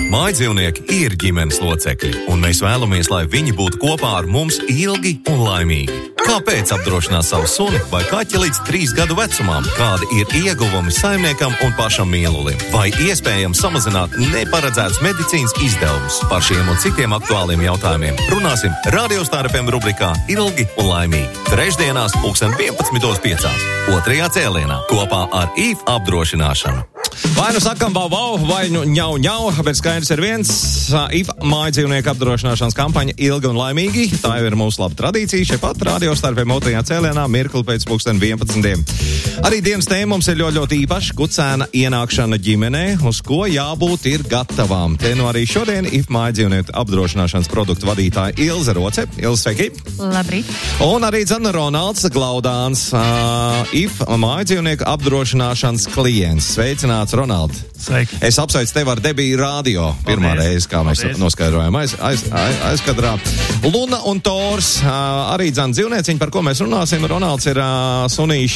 Mājdzīvnieki ir ģimenes locekļi, un mēs vēlamies, lai viņi būtu kopā ar mums ilgi un laimīgi. Kāpēc apdrošināt savu suni vai kaķi līdz 3 gadu vecumam? Kādi ir ieguvumi saimniekam un pašam mīlulim? Vai iespējams samazināt neparedzētus medicīnas izdevumus? Par šiem un citiem aktuāliem jautājumiem runāsim Radio Star FM rubrikā Ilgi un laimīgi. Trešdienās 11:05. 2. cēlienā kopā ar IF apdrošināšanu. Vai nu sakam vau, vai nu ņau, bet skaidrs ir viens. IF mājdzīvnieku apdrošināšanas kampaņa Ilgi un laimīgi. Tā jau ir mūsu laba tradīcija. Šeit pat Radio Star FM 2. cēlienā mirkli pēc 11:11. Arī dienas tēma mums ir ļoti īpaša. Kucēna ienākšana ģimenē, uz ko jābūt ir gatavām. Te nu arī šodien IF mājdzīvnieku apdrošināšanas produktu vadītāja Ilze Roce. Ilze, sveiki! Labrīt! Un arī dzana Ronalds Glaudāns, IF mājdzīvnieku apdrošināšanas klients. Sveicināts, Ronald! Sveiki! Es apsveicu tevi ar debiju radio. Pirmā reize, kā mēs noskaidrojam aizkadrā. Luna un Tors, arī dzana dzīvnieciņi, par ko mēs runāsim. Ronalds ir sunīšs